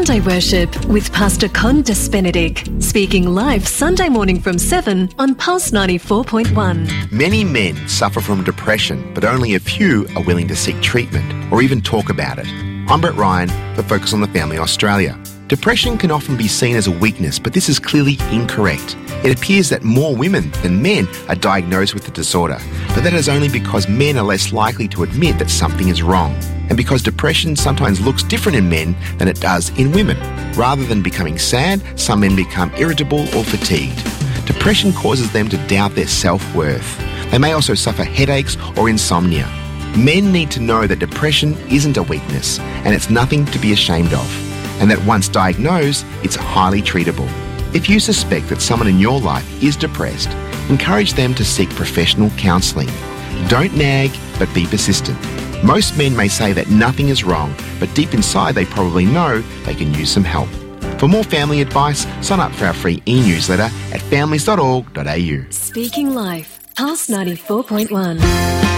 Sunday Worship with Pastor Condis Benedict, speaking live Sunday morning from 7 on Pulse 94.1. Many men suffer from depression, but only a few are willing to seek treatment or even talk about it. I'm Brett Ryan for Focus on the Family Australia. Depression can often be seen as a weakness, but this is clearly incorrect. It appears that more women than men are diagnosed with the disorder, but that is only because men are less likely to admit that something is wrong, and because depression sometimes looks different in men than it does in women. Rather than becoming sad, some men become irritable or fatigued. Depression causes them to doubt their self-worth. They may also suffer headaches or insomnia. Men need to know that depression isn't a weakness, and it's nothing to be ashamed of, and that once diagnosed, it's highly treatable. If you suspect that someone in your life is depressed, encourage them to seek professional counselling. Don't nag, but be persistent. Most men may say that nothing is wrong, but deep inside they probably know they can use some help. For more family advice, sign up for our free e-newsletter at families.org.au. Speaking Life, Pulse 94.1.